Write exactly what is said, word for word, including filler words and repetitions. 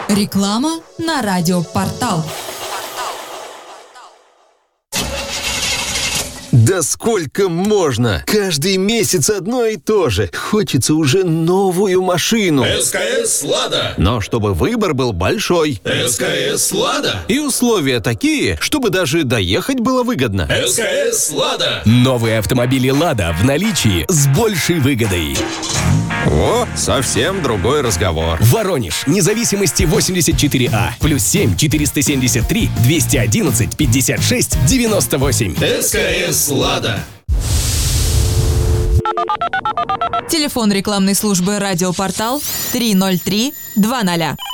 Реклама на радиопортал. Да сколько можно? Каждый месяц одно и то же. Хочется уже новую машину. СКС «Лада». Но чтобы выбор был большой. СКС «Лада». И условия такие, чтобы даже доехать было выгодно. СКС «Лада». Новые автомобили «Лада» в наличии с большей выгодой. О, совсем другой разговор. Воронеж, Независимости восемьдесят четыре А, плюс семь четыреста семьдесят три двести одиннадцать пятьдесят шесть девяносто восемь. СКС «Лада». Телефон рекламной службы «Радиопортал» три ноль три два ноль.